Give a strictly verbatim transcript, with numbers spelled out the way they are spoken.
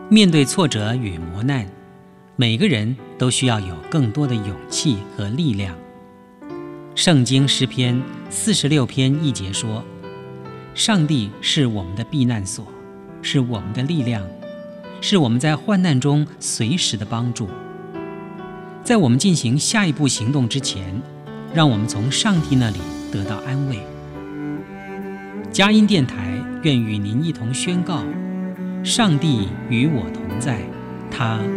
面对挫折与磨难，每个人都需要有更多的勇气和力量。圣经诗篇四十六篇一节说，上帝是我们的避难所，是我们的力量，是我们在患难中随时的帮助。在我们进行下一步行动之前，让我们从上帝那里得到安慰。佳音电台愿与您一同宣告，上帝与我同在，他